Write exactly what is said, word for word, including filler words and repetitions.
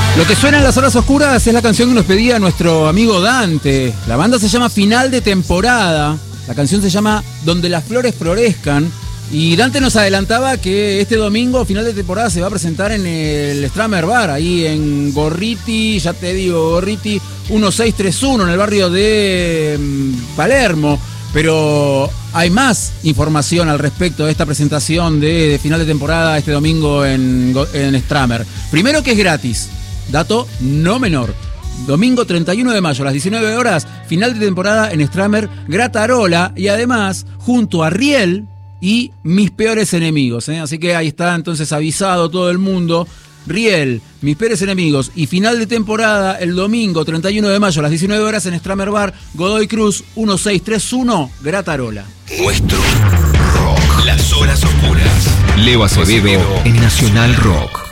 Lo que suena en las horas oscuras es la canción que nos pedía nuestro amigo Dante. La banda se llama Final de Temporada. La canción se llama Donde las flores florezcan. Y Dante nos adelantaba que este domingo, final de temporada, se va a presentar en el Stramer Bar, ahí en Gorriti, ya te digo, Gorriti uno seis tres uno, en el barrio de um, Palermo. Pero hay más información al respecto de esta presentación de, de final de temporada este domingo en, en Stramer. Primero que es gratis, dato no menor. Domingo treinta y uno de mayo a las diecinueve horas, final de temporada en Stramer, Gratarola, y además junto a Riel y Mis Peores Enemigos, ¿eh? Así que ahí está entonces avisado todo el mundo. Riel, Mis Peores Enemigos y final de temporada el domingo treinta y uno de mayo a las diecinueve horas en Stramer Bar, Godoy Cruz uno seis tres uno, Gratarola. Nuestro rock. Las horas oscuras. Leo Acevedo en Nacional Rock.